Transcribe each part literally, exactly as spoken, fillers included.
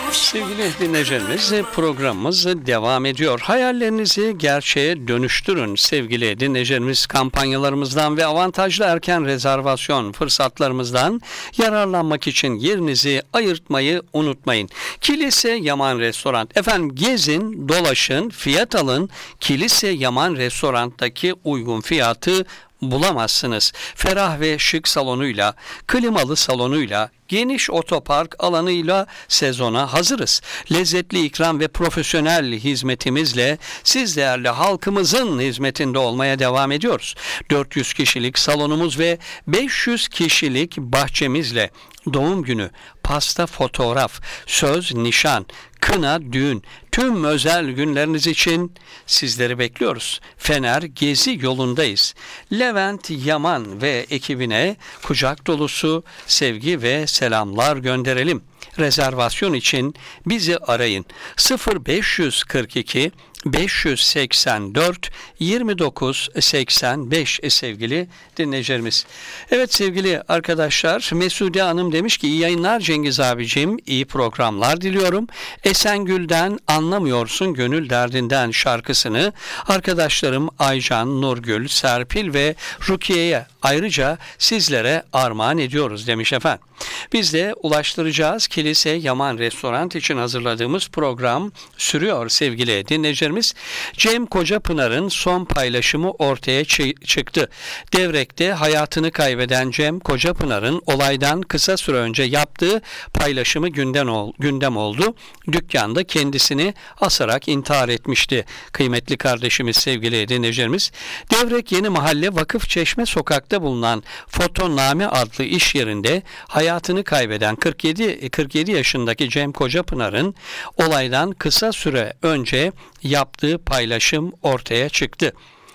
Sevgili dinleyicilerimiz, programımız devam ediyor. Hayallerinizi gerçeğe dönüştürün sevgili dinleyicilerimiz. Kampanyalarımızdan ve avantajlı erken rezervasyon fırsatlarımızdan yararlanmak için yerinizi ayırtmayı unutmayın. Kilise Yaman Restoran. Efendim gezin, dolaşın, fiyat alın. Kilise Yaman Restoran'daki uygun fiyatı bulamazsınız. Ferah ve şık salonuyla, klimalı salonuyla, geniş otopark alanıyla sezona hazırız. Lezzetli ikram ve profesyonel hizmetimizle siz değerli halkımızın hizmetinde olmaya devam ediyoruz. dört yüz kişilik salonumuz ve beş yüz kişilik bahçemizle doğum günü, pasta, fotoğraf, söz, nişan, kına, düğün, tüm özel günleriniz için sizleri bekliyoruz. Fener Gezi yolundayız. Levent Yaman ve ekibine kucak dolusu sevgi ve selamlar gönderelim. Rezervasyon için bizi arayın. sıfır beş kırk iki beş yüz seksen dört yirmi dokuz seksen beş sevgili dinleyicilerimiz. Evet sevgili arkadaşlar, Mesude Hanım demiş ki iyi yayınlar Cengiz abicim, iyi programlar diliyorum. Esengül'den Anlamıyorsun Gönül Derdinden şarkısını arkadaşlarım Aycan, Nurgül, Serpil ve Rukiye'ye ayrıca sizlere armağan ediyoruz demiş efendim. Biz de ulaştıracağız. Kilise Yaman Restoran için hazırladığımız program sürüyor sevgili dinleyicilerimiz. Cem Kocapınar'ın son paylaşımı ortaya çı- çıktı. Devrek'te hayatını kaybeden Cem Kocapınar'ın olaydan kısa süre önce yaptığı paylaşımı gündem, ol- gündem oldu. Dükkanda kendisini asarak intihar etmişti. Kıymetli kardeşimiz, sevgili dinleyicilerimiz. Devrek Yeni Mahalle Vakıfçeşme Sokak'ta bulunan Fotoname adlı iş yerinde hayatını kaybeden kırk yedi kırk yedi yaşındaki Cem Kocapınar'ın olaydan kısa süre önce yaptığı paylaşım ortaya çıktı.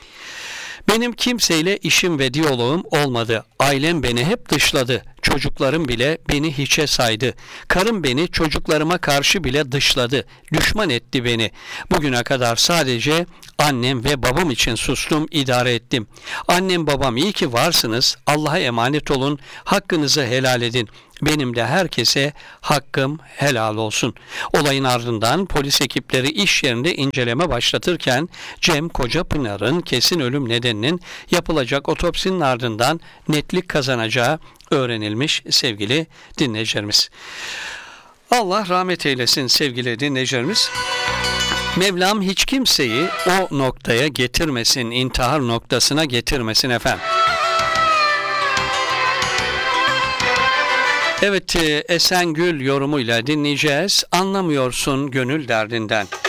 Benim kimseyle işim ve diyaloğum olmadı. Ailem beni hep dışladı. Çocuklarım bile beni hiçe saydı. Karım beni çocuklarıma karşı bile dışladı. Düşman etti beni. Bugüne kadar sadece annem ve babam için sustum, idare ettim. Annem babam iyi ki varsınız. Allah'a emanet olun. Hakkınızı helal edin. Benim de herkese hakkım helal olsun. Olayın ardından polis ekipleri iş yerinde inceleme başlatırken Cem Kocapınar'ın kesin ölüm nedeninin yapılacak otopsinin ardından netlik kazanacağı öğrenilmiş sevgili dinleyicilerimiz. Allah rahmet eylesin sevgili dinleyicilerimiz. Mevlam hiç kimseyi o noktaya getirmesin, intihar noktasına getirmesin efendim. Evet, Esengül yorumuyla dinleyeceğiz. Anlamıyorsun Gönül Derdinden.